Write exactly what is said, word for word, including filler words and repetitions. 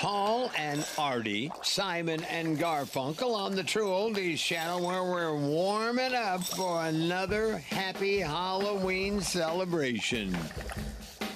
Paul and Artie, Simon and Garfunkel on the True Oldies channel, where we're warming up for another happy Halloween celebration.